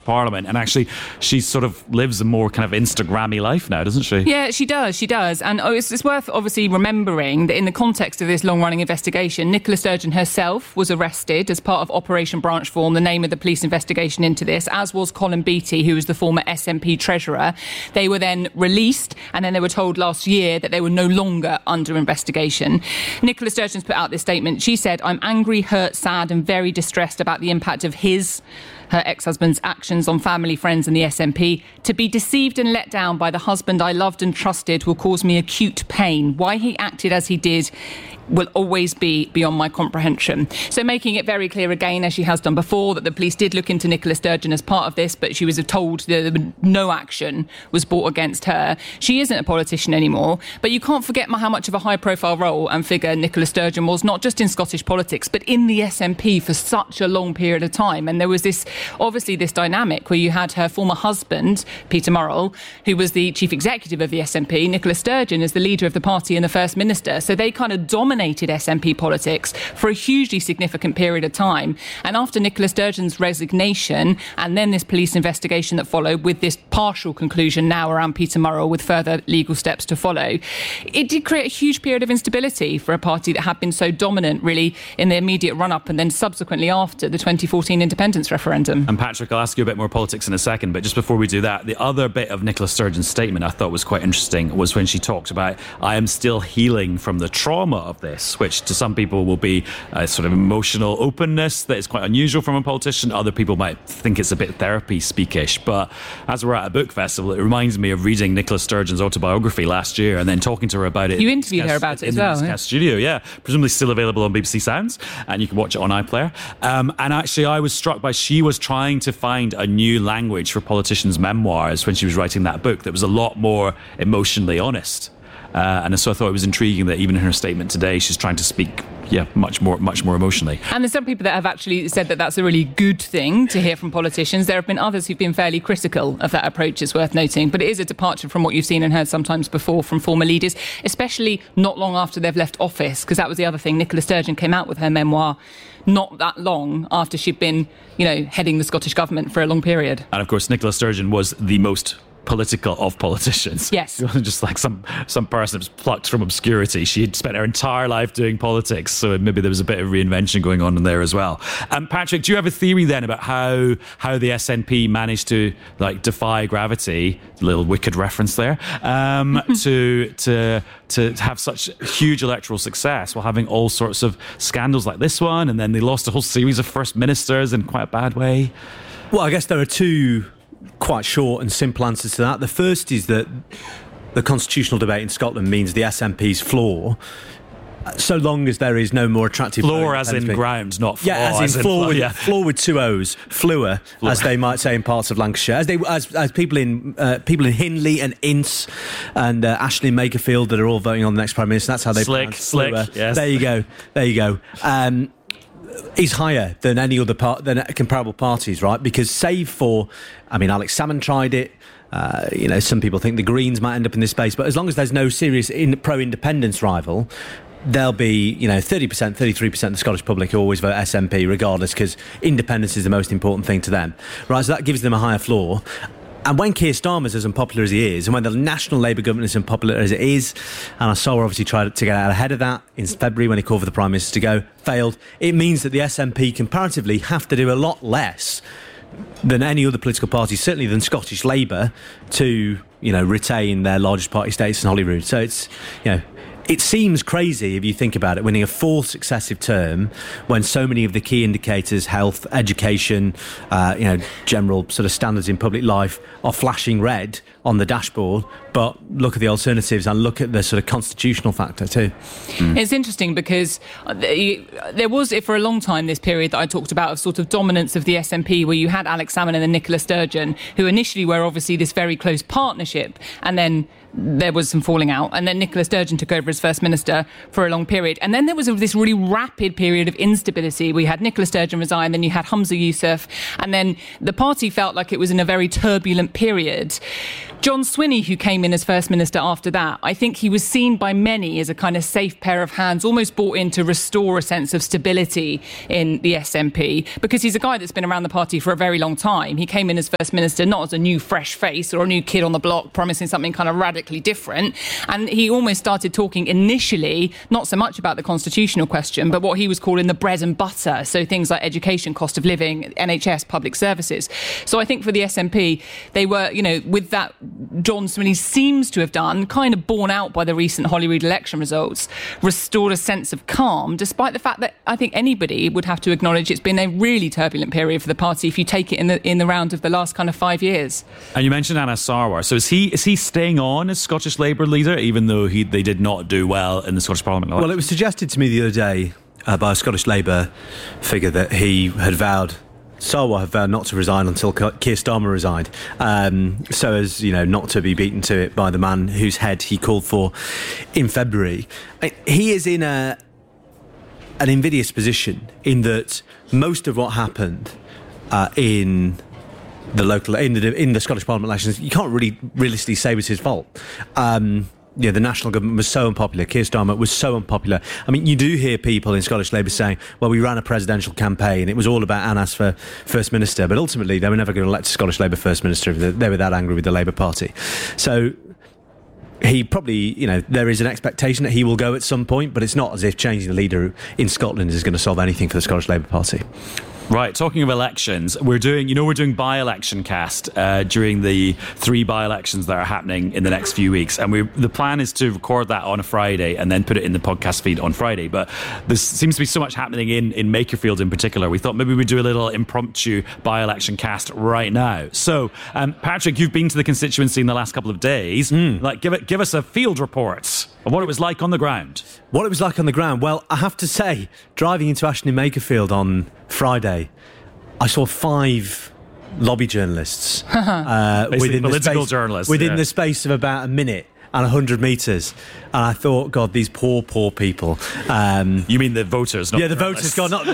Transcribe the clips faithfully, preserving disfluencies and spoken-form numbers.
Parliament. And actually, she sort of lives a more kind of Instagrammy life now, doesn't she? Yeah, she does. She does. And oh, it's, it's worth obviously remembering that in the context of this long-running investigation, Nicola Sturgeon herself was arrested as part of Operation Branchform, the name of the police investigation into this, as was Colin Beattie, who was the former S N P treasurer. They were then released, and then they were told last year that they were no longer under investigation. Nicola Sturgeon's put out this statement. She said, "I'm angry, hurt, sad and very distressed about the impact of his, her ex-husband's actions on family, friends and the S N P. To be deceived and let down by the husband I loved and trusted will cause me acute pain. Why he acted as he did will always be beyond my comprehension." So making it very clear again, as she has done before, that the police did look into Nicola Sturgeon as part of this, but she was told that no action was brought against her. She isn't a politician anymore, but you can't forget how much of a high-profile role and figure Nicola Sturgeon was, not just in Scottish politics, but in the S N P for such a long period of time. And there was this, obviously, this dynamic where you had her former husband, Peter Murrell, who was the chief executive of the S N P, Nicola Sturgeon as the leader of the party and the First Minister. So they kind of dominated S N P politics for a hugely significant period of time. And after Nicola Sturgeon's resignation and then this police investigation that followed, with this partial conclusion now around Peter Murrell with further legal steps to follow, it did create a huge period of instability for a party that had been so dominant really in the immediate run-up and then subsequently after the twenty fourteen independence referendum. And Patrick, I'll ask you a bit more politics in a second, but just before we do that, the other bit of Nicola Sturgeon's statement I thought was quite interesting was when she talked about, "I am still healing from the trauma of this," which to some people will be a sort of emotional openness that is quite unusual from a politician. Other people might think it's a bit therapy speakish. But as we're at a book festival, it reminds me of reading Nicola Sturgeon's autobiography last year and then talking to her about it. You interviewed her about it as well. In the studio, yeah. Presumably still available on B B C Sounds, and you can watch it on iPlayer. Um, and actually, I was struck by she was trying to find a new language for politicians' memoirs when she was writing that book that was a lot more emotionally honest. Uh, and so I thought it was intriguing that even in her statement today, she's trying to speak, yeah, much more, much more emotionally. And there's some people that have actually said that that's a really good thing to hear from politicians. There have been others who've been fairly critical of that approach, it's worth noting. But it is a departure from what you've seen and heard sometimes before from former leaders, especially not long after they've left office, because that was the other thing. Nicola Sturgeon came out with her memoir not that long after she'd been, you know, heading the Scottish government for a long period. And of course, Nicola Sturgeon was the most political of politicians. Yes. It wasn't just like some, some person that was plucked from obscurity. She had spent her entire life doing politics, so maybe there was a bit of reinvention going on in there as well. Um, Patrick, do you have a theory then about how how the S N P managed to like defy gravity, a little wicked reference there, um, to to to have such huge electoral success while having all sorts of scandals like this one, and then they lost a whole series of first ministers in quite a bad way? Well, I guess there are two quite short and simple answers to that. The first is that the constitutional debate in Scotland means the S N P's floor, so long as there is no more attractive... Floor as in ground, not floor. Yeah, as in, as in floor, floor, with, yeah. floor with two O's, fluor, floor, as they might say in parts of Lancashire. As they, as, as people in uh, people in Hindley and Ince and uh, Ashley and Makerfield that are all voting on the next Prime Minister, that's how they Slick, slick, Fluor. yes. There you go, there you go. Um, is higher than any other part than comparable parties, right? Because save for, I mean, Alex Salmond tried it. Uh, you know, some people think the Greens might end up in this space, but as long as there's no serious in, pro-independence rival, there'll be, you know, thirty percent, thirty-three percent of the Scottish public who always vote S N P regardless, because independence is the most important thing to them, right? So that gives them a higher floor. And when Keir Starmer's as unpopular as he is, and when the National Labour government is unpopular as it is, and Asawa obviously tried to get out ahead of that in February when he called for the Prime Minister to go, failed, it means that the S N P comparatively have to do a lot less than any other political party, certainly than Scottish Labour, to, you know, retain their largest party status in Holyrood. So it's, you know, it seems crazy if you think about it, winning a fourth successive term when so many of the key indicators, health, education, uh, you know, general sort of standards in public life are flashing red on the dashboard. But look at the alternatives and look at the sort of constitutional factor too. Mm. It's interesting because there was, for a long time, this period that I talked about of sort of dominance of the S N P, where you had Alex Salmond and then Nicola Sturgeon, who initially were obviously this very close partnership, and then there was some falling out, and then Nicola Sturgeon took over as First Minister for a long period. And then there was this really rapid period of instability. We had Nicola Sturgeon resign, then you had Humza Yousaf, and then the party felt like it was in a very turbulent period. John Swinney, who came in as First Minister after that, I think he was seen by many as a kind of safe pair of hands, almost brought in to restore a sense of stability in the S N P, because he's a guy that's been around the party for a very long time. He came in as First Minister not as a new fresh face or a new kid on the block promising something kind of radically different. And he almost started talking initially, not so much about the constitutional question, but what he was calling the bread and butter. So things like education, cost of living, N H S, public services. So I think for the S N P, they were, you know, with that, John Swinney seems to have done, kind of borne out by the recent Holyrood election results, restored a sense of calm, despite the fact that I think anybody would have to acknowledge it's been a really turbulent period for the party if you take it in the in the round of the last kind of five years. And you mentioned Anas Sarwar. So is he is he staying on as Scottish Labour leader, even though he they did not do well in the Scottish Parliament election? Well, it was suggested to me the other day uh, by a Scottish Labour figure that he had vowed Sarwar had vowed not to resign until Keir Starmer resigned, um, so as you know, not to be beaten to it by the man whose head he called for in February. He is in a an invidious position in that most of what happened uh, in the local in the in the Scottish Parliament elections, you can't really realistically say was his fault. Um, Yeah, the national government was so unpopular. Keir Starmer was so unpopular. I mean, you do hear people in Scottish Labour saying, well, we ran a presidential campaign. It was all about Anas for First Minister. But ultimately, they were never going to elect a Scottish Labour First Minister if they were that angry with the Labour Party. So he probably, you know, there is an expectation that he will go at some point, but it's not as if changing the leader in Scotland is going to solve anything for the Scottish Labour Party. Right, talking of elections, we're doing, you know, we're doing by-election cast uh, during the three by-elections that are happening in the next few weeks. And we the plan is to record that on a Friday and then put it in the podcast feed on Friday. But there seems to be so much happening in, in Makerfield in particular. We thought maybe we'd do a little impromptu by-election cast right now. So, um, Patrick, you've been to the constituency in the last couple of days. Mm. Like, give it, give us a field report of what it was like on the ground. What it was like on the ground? Well, I have to say, driving into Ashton in Makerfield on Friday, I saw five lobby journalists uh, within political the space, journalists within yeah. the space of about a minute and one hundred metres. And I thought, God, these poor, poor people. Um, you mean the voters, not yeah, the journalists. voters. God, not.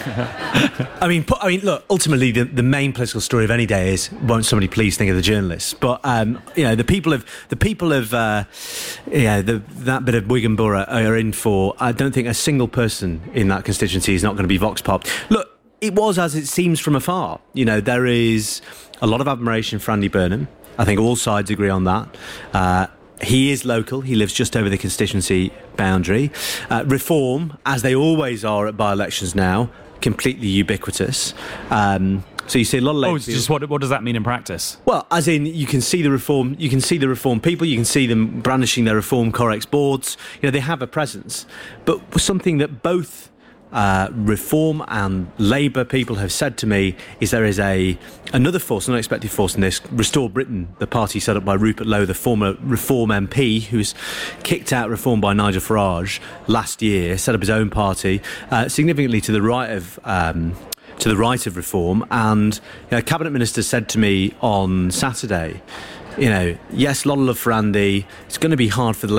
I mean, I mean, look. Ultimately, the, the main political story of any day is, won't somebody please think of the journalists? But um, you know, the people of the people of uh, yeah, the, that bit of Wigan Borough are in for. I don't think a single person in that constituency is not going to be vox pop. Look, it was as it seems from afar. You know, there is a lot of admiration for Andy Burnham. I think all sides agree on that. Uh, He is local. He lives just over the constituency boundary. Uh, reform, as they always are at by-elections now, completely ubiquitous. Um, so you see a lot of Labour. Oh, it's just what, what does that mean in practice? Well, as in, you can see the reform. You can see the reform people. You can see them brandishing their reform Corex boards. You know, they have a presence. But something that both Uh, Reform and Labour people have said to me is there is a another force, an unexpected force in this. Restore Britain, the party set up by Rupert Lowe, the former Reform M P, who's kicked out Reform by Nigel Farage last year, set up his own party, uh, significantly to the right of um, to the right of Reform. And you know, Cabinet Minister said to me on Saturday, you know, yes, a lot of love for Andy. It's going to be hard for the